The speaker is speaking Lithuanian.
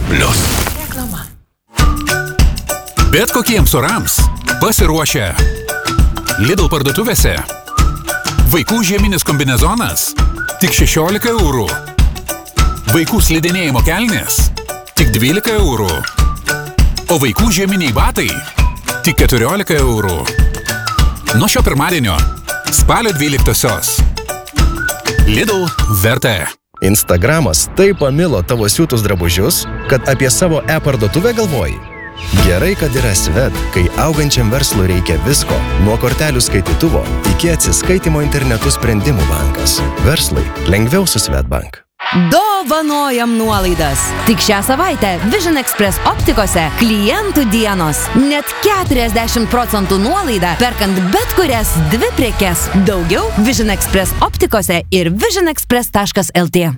Reklama. Bet kokiems orams pasiruošę. Lidl parduotuvėse. Vaikų žieminis kombinezonas tik 16 eurų. Vaikų slidinėjimo kelnės tik 12 eurų. O vaikų žieminiai batai tik 14 eurų. Nuo šio pirmadienio spalio 12-osios. Lidl vertė. Instagramas taip pamilo tavo siūtus drabužius, kad apie savo e-parduotuvę galvoji. Gerai, kad yra Svet, kai augančiam verslui reikia visko, nuo kortelių skaitytuvo iki atsiskaitimo internetu sprendimų bankas. Verslai lengviau su Svetbank. Dovanojam nuolaidas. Tik šią savaitę Vision Express optikose klientų dienos. Net 40% nuolaida, perkant bet kurias 2 prekes. Daugiau Vision Express optikose ir visionexpress.lt.